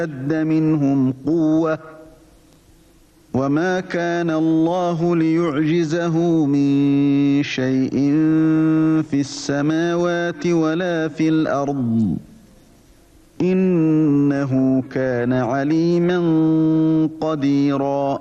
أشد منهم قوة وما كان الله ليعجزه من شيء في السماوات ولا في الأرض إنه كان عليما قديرا.